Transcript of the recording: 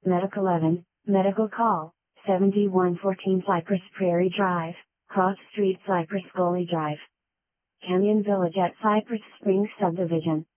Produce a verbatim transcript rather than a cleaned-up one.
Medic eleven, Medical Call, seventy-one fourteen Cypress Prairie Drive, Cross Street Cypress Gully Drive. Canyon Village at Cypress Springs Subdivision.